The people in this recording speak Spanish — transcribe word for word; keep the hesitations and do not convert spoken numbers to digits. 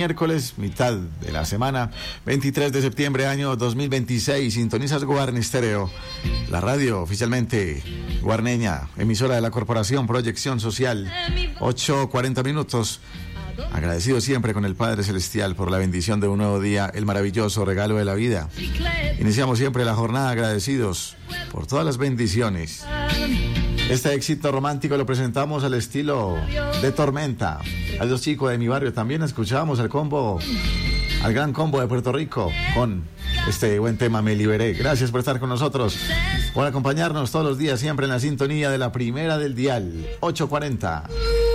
miércoles, mitad de la semana, veintitrés de septiembre, año dos mil veintiséis. Sintonizas Guarne Estéreo, la radio oficialmente guarneña, emisora de la Corporación Proyección Social. ocho cuarenta minutos. Agradecido siempre con el Padre Celestial por la bendición de un nuevo día, el maravilloso regalo de la vida. Iniciamos siempre la jornada agradecidos por todas las bendiciones. Este éxito romántico lo presentamos al estilo de Tormenta. Adiós, chicos de mi barrio. También escuchábamos al combo, al gran combo de Puerto Rico con este buen tema Me Liberé. Gracias por estar con nosotros, por acompañarnos todos los días, siempre en la sintonía de la primera del dial, ocho cuarenta.